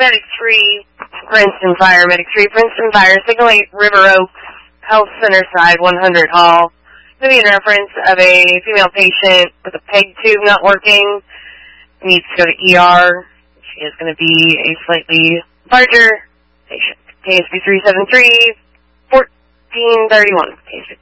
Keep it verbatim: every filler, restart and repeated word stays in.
Medic three, Princeton Fire, Medic three, Princeton Fire, Signal eight, River Oaks, Health Center Side, one hundred Hall. Maybe in reference of a female patient with a peg tube not working, needs to go to E R. She is going to be a slightly larger patient. K S B three seven three, fourteen thirty-one. Patient.